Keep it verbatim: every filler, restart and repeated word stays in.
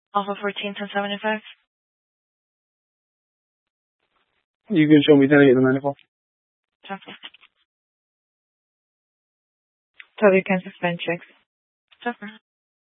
Alpha fourteen, ten seventy-five. You can show me ten eight and ninety-four. Copy. Tell you can suspend checks. Copy.